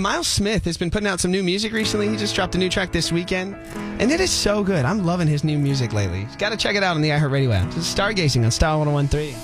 Miles Smith has been putting out some new music recently. He just dropped a new track this weekend, and it is so good. I'm loving his new music lately. Got to check it out on the iHeartRadio app. This is Stargazing on Style 101.3.